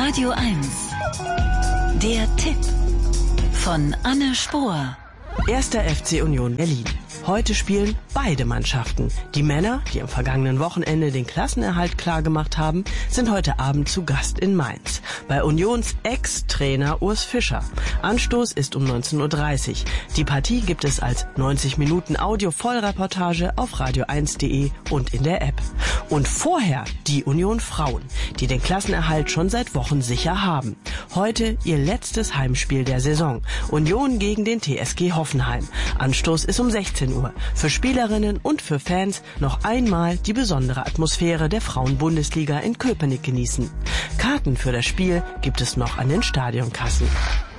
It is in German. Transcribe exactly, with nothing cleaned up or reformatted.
Radio eins. Der Tipp von Anne Spohr. Erster F C Union Berlin. Heute spielen beide Mannschaften. Die Männer, die am vergangenen Wochenende den Klassenerhalt klargemacht haben, sind heute Abend zu Gast in Mainz. Bei Unions Ex-Trainer Urs Fischer. Anstoß ist um neunzehn Uhr dreißig. Die Partie gibt es als neunzig Minuten Audio-Vollreportage auf radio eins punkt de und in der App. Und vorher die Union Frauen, die den Klassenerhalt schon seit Wochen sicher haben. Heute ihr letztes Heimspiel der Saison. Union gegen den T S G Hoffenheim. Anstoß ist um sechzehn Uhr. Für Spielerinnen und für Fans noch einmal die besondere Atmosphäre der Frauen-Bundesliga in Köpenick genießen. Karten für das Spiel gibt es noch an den Stadionkassen.